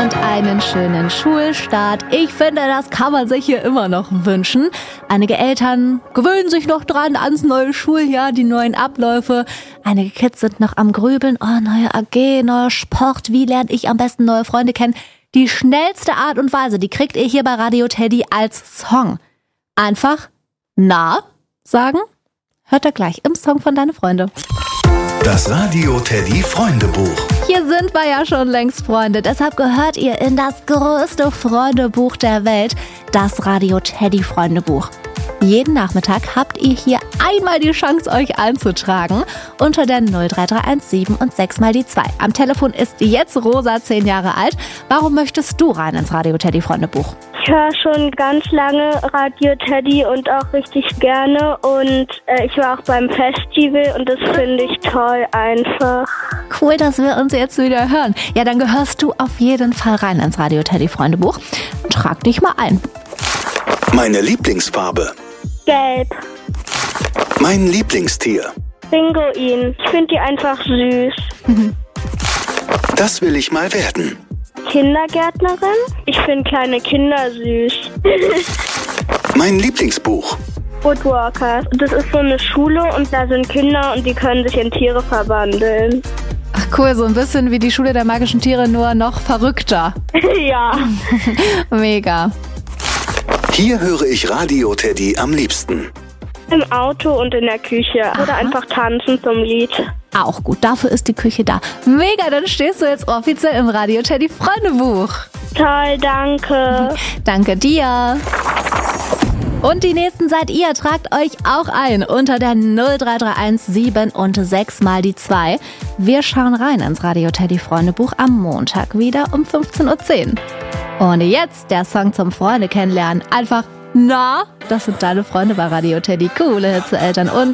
und einen schönen Schulstart. Ich finde, das kann man sich hier immer noch wünschen. Einige Eltern gewöhnen sich noch dran ans neue Schuljahr, die neuen Abläufe. Einige Kids sind noch am Grübeln. Oh, neue AG, neuer Sport. Wie lerne ich am besten neue Freunde kennen? Die schnellste Art und Weise, die kriegt ihr hier bei Radio Teddy als Song. Einfach na sagen. Hört ihr gleich im Song von Deine Freunde. Das Radio Teddy Freundebuch. Hier sind wir ja schon längst Freunde, deshalb gehört ihr in das größte Freundebuch der Welt, das Radio Teddy Freundebuch. Jeden Nachmittag habt ihr hier einmal die Chance, euch einzutragen unter der 03317 und 6 mal die 2. Am Telefon ist jetzt Rosa, 10 Jahre alt. Warum möchtest du rein ins Radio Teddy Freundebuch? Ich höre schon ganz lange Radio Teddy und auch richtig gerne und ich war auch beim Festival und das finde ich toll einfach. Cool, dass wir uns jetzt wieder hören. Ja, dann gehörst du auf jeden Fall rein ins Radio Teddy Freundebuch und trag dich mal ein. Meine Lieblingsfarbe. Gelb. Mein Lieblingstier. Pinguin. Ich finde die einfach süß. Das will ich mal werden. Kindergärtnerin. Ich finde kleine Kinder süß. Mein Lieblingsbuch. Woodwalkers. Das ist so eine Schule und da sind Kinder und die können sich in Tiere verwandeln. Ach cool, so ein bisschen wie die Schule der magischen Tiere, nur noch verrückter. Ja. Mega. Hier höre ich Radio Teddy am liebsten. Im Auto und in der Küche. Oder einfach tanzen zum Lied. Auch gut, dafür ist die Küche da. Mega, dann stehst du jetzt offiziell im Radio Teddy Freundebuch. Toll, danke. Danke dir. Und die nächsten seid ihr. Tragt euch auch ein unter der 03317 und 6 mal die 2. Wir schauen rein ins Radio Teddy Freundebuch am Montag wieder um 15:10 Uhr. Und jetzt der Song zum Freunde kennenlernen. Einfach na, das sind deine Freunde bei Radio Teddy. Coole Hitze, Eltern und